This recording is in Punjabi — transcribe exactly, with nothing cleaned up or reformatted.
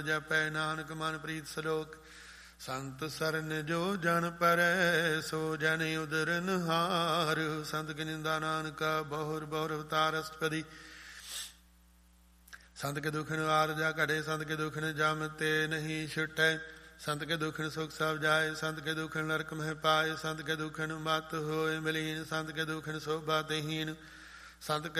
ਜਪੈ ਨਾਨਕ ਮਨ ਪ੍ਰੀਤ ਸਲੋਕ। ਸੰਤ ਸਰਨ ਜੋ ਜਨ ਪਰੈ ਸੋ ਜਨ ਉਦਰ ਨਿਹਾਰ। ਸੰਤ ਕੀ ਨਿੰਦਾ ਨਾਨਕਾ ਬਹੁਰ ਬਹੁਰ ਅਵਤਾਰ ਅਸ਼ਟਪਦੀ। ਸੰਤ ਕੇ ਦੁਖਨ ਆਰ ਜਾ ਘੜੇ ਸੰਤ ਕੇ ਦੁਖਨ ਜਮ ਤੇ ਨਹੀਂ ਛੁਟੈ। ਸੰਤ ਕੇ ਦੁਖਨ ਸੁਖ ਸਭ ਜਾਏ ਸੰਤ ਕੇ ਦੁਖਨ ਨਰਕ ਮਹਿ ਪਾਏ। ਸੰਤ ਕੇ ਦੁਖਨ ਮਤ ਹੋਏ ਮਲੀਨ ਸੰਤ ਕੇ ਦੁਖਨ ਸੋਭਾ ਤਹੀਨ। ਸੰਤ